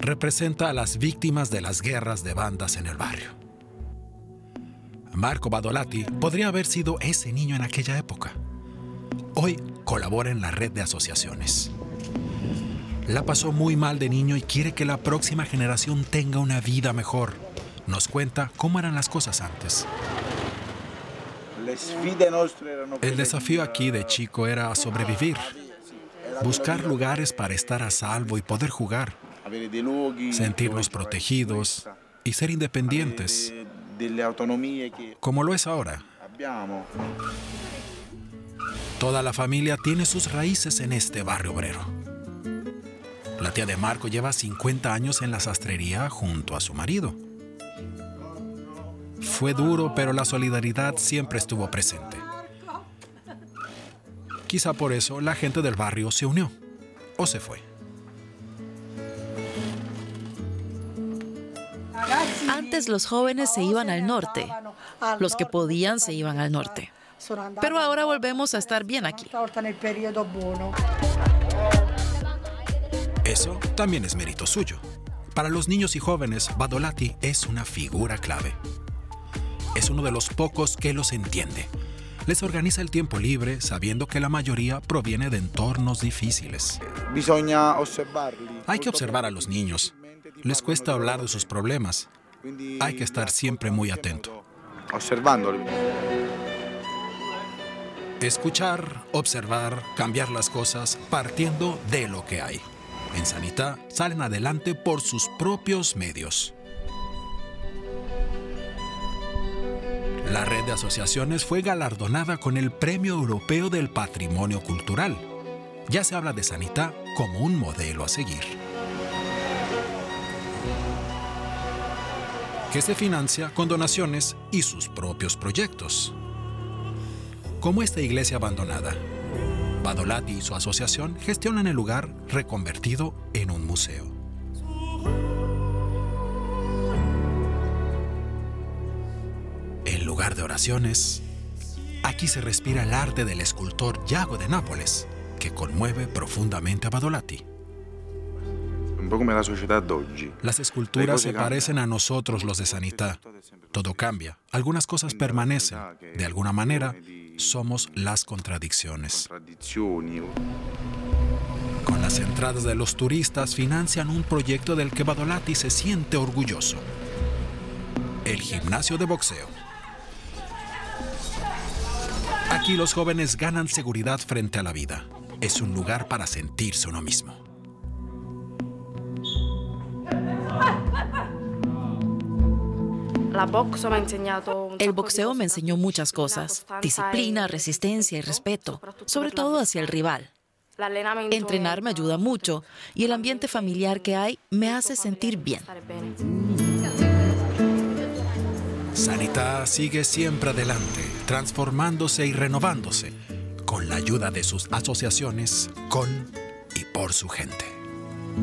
representa a las víctimas de las guerras de bandas en el barrio. Marco Badolati podría haber sido ese niño en aquella época. Hoy colabora en la red de asociaciones. La pasó muy mal de niño y quiere que la próxima generación tenga una vida mejor. Nos cuenta cómo eran las cosas antes. El desafío aquí de chico era sobrevivir, buscar lugares para estar a salvo y poder jugar, sentirnos protegidos y ser independientes, como lo es ahora. Toda la familia tiene sus raíces en este barrio obrero. La tía de Marco lleva 50 años en la sastrería junto a su marido. Fue duro, pero la solidaridad siempre estuvo presente. Quizá por eso la gente del barrio se unió o se fue. Antes los jóvenes se iban al norte. Los que podían se iban al norte. Pero ahora volvemos a estar bien aquí. Eso también es mérito suyo. Para los niños y jóvenes, Badolati es una figura clave. Es uno de los pocos que los entiende. Les organiza el tiempo libre sabiendo que la mayoría proviene de entornos difíciles. Hay que observar a los niños. Les cuesta hablar de sus problemas. Hay que estar siempre muy atento. Escuchar, observar, cambiar las cosas partiendo de lo que hay. En Sanità salen adelante por sus propios medios. La red de asociaciones fue galardonada con el Premio Europeo del Patrimonio Cultural. Ya se habla de Sanità como un modelo a seguir. Que se financia con donaciones y sus propios proyectos. Como esta iglesia abandonada, Badolati y su asociación gestionan el lugar reconvertido en un museo. En lugar de oraciones, aquí se respira el arte del escultor Iago de Nápoles, que conmueve profundamente a Badolati. Las esculturas se parecen a nosotros los de Sanità. Todo cambia, algunas cosas permanecen. De alguna manera, somos las contradicciones. Con las entradas de los turistas financian un proyecto del que Badolati se siente orgulloso. El gimnasio de boxeo. Aquí los jóvenes ganan seguridad frente a la vida. Es un lugar para sentirse uno mismo. El boxeo me enseñó muchas cosas: disciplina, resistencia y respeto, sobre todo hacia el rival. Entrenar me ayuda mucho y el ambiente familiar que hay me hace sentir bien. Sanità sigue siempre adelante, transformándose y renovándose, con la ayuda de sus asociaciones, con y por su gente.